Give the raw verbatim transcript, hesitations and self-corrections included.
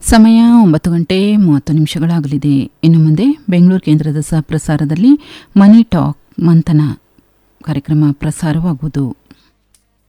ಸಮಯ ಒಂಬತ್ತು ಗಂಟೆ ಮೂವತ್ತು ನಿಮಿಷಗಳಾಗಲಿದೆ. ಇನ್ನು ಮುಂದೆ ಬೆಂಗಳೂರು ಕೇಂದ್ರದ ಸಹ ಪ್ರಸಾರದಲ್ಲಿ ಮನಿ ಟಾಕ್ ಮಂಥನ ಕಾರ್ಯಕ್ರಮ ಪ್ರಸಾರವಾಗುವುದು.